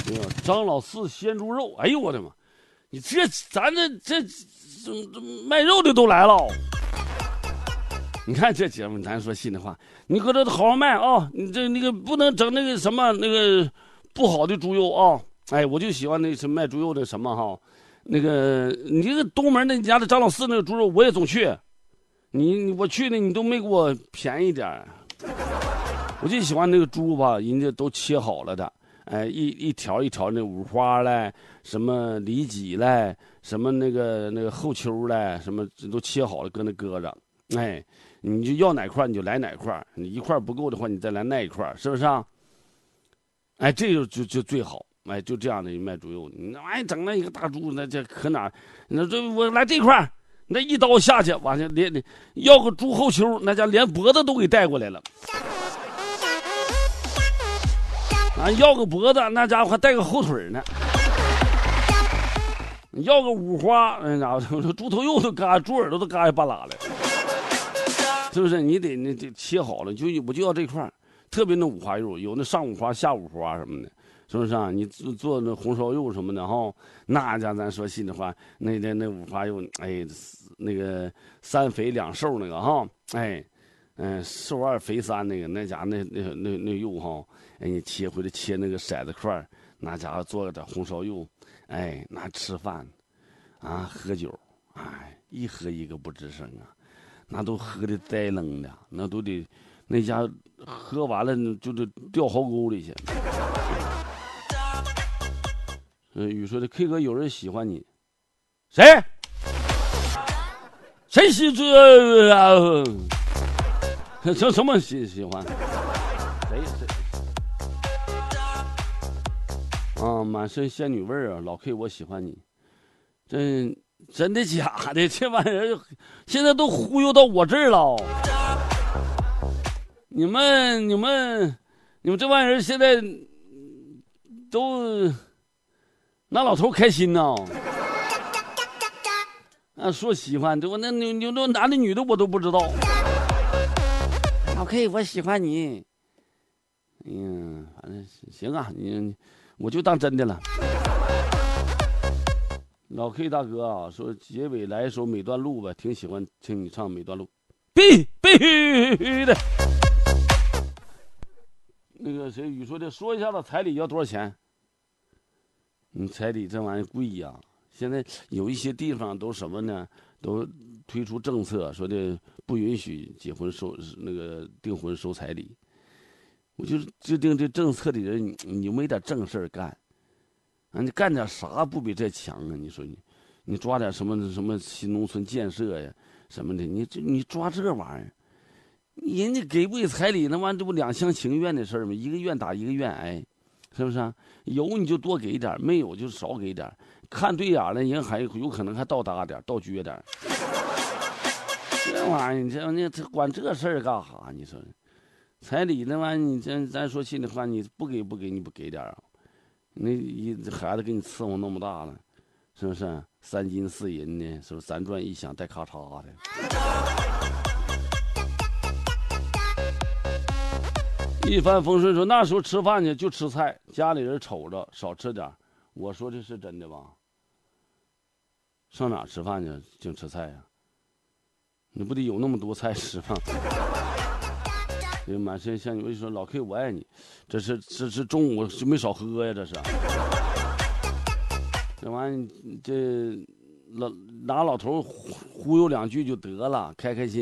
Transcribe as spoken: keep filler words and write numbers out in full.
哎呀，张老四鲜猪肉，哎呦我的妈！你这咱这这这这卖肉的都来了。你看这节目，咱说心里话，你搁这好好卖啊！你这那个不能整那个什么那个不好的猪肉啊！哎，我就喜欢那是卖猪肉的什么哈，那个你这个东门那家的张老四那个猪肉我也总去，你我去的你都没给我便宜点，我就喜欢那个猪吧，人家都切好了的，哎，一一条一条那五花嘞，什么里脊嘞，什么那个那个后丘嘞，什么都切好了搁那搁着，哎。你就要哪块你就来哪块，你一块不够的话你再来那一块，是不是啊？哎，这就就就最好，哎，就这样的卖猪肉，你哎整那一个大猪，那这可哪？那这我来这块，那一刀下去，完了连连要个猪后丘，那家连脖子都给带过来了。啊，要个脖子，那家伙还带个后腿呢。要个五花，那家伙猪头肉都嘎，猪耳朵都嘎一巴拉了。是不是你得那得切好了，就我就要这块，特别那五花肉，有那上五花下五花什么的，是不是啊？你做做那红烧肉什么的哈，那家咱说心里话，那那那五花肉，哎，那个三肥两瘦那个哈，哎，嗯、呃，瘦二肥三那个，那家那那那那肉哈，哎，你切回来切那个骰子块，那家伙做点红烧肉，哎，那吃饭，啊，喝酒，哎，一喝一个不吱声啊。那都喝的呆愣的，那都得，那家喝完了就得掉壕沟里去。嗯，雨说的 K 哥有人喜欢你，谁？谁喜这啊？什什么喜喜欢？谁谁？啊，满身仙女味儿啊！老 K 我喜欢你，真。真的假的？这玩意儿现在都忽悠到我这儿了。你们、你们、你们这帮人现在都拿老头开心呢。啊，说喜欢，我那你你都男的女的我都不知道。OK， 我喜欢你。嗯，反正行啊，你我就当真的了。老 K 大哥啊，说结尾来一首《每段路》吧，挺喜欢听你唱《每段路》，必必须的。那个谁雨说的，说一下子彩礼要多少钱？你彩礼这玩意贵呀、啊，现在有一些地方都什么呢？都推出政策，说的不允许结婚收那个订婚收彩礼。我就是制定这政策的人，你有没点正事儿干？啊，你干点啥不比这强啊？你说你，你抓点什么什么新农村建设呀，什么的，你这你抓这玩意儿，人家给不给彩礼，那玩意儿这不两厢情愿的事儿吗？一个愿打一个愿挨，是不是啊？有你就多给点，没有就少给点，看对眼了，人还有可能还倒搭点，倒撅点。这玩意儿，你这你这管这事儿干啥？你说，彩礼那玩意儿，你这咱说心里话，你不给不给，你不给点啊？那一孩子给你伺候那么大了，是不是？三金四银的，是不是？三转一响带咔嚓的。一帆风顺说那时候吃饭去就吃菜，家里人瞅着少吃点。我说这是真的吧？上哪吃饭去净吃菜呀、啊？你不得有那么多菜吃吗？这满身像你说老 K 我爱你，这是这是中午就没少喝呀，这是。这玩意这老拿老头忽悠两句就得了，开开心。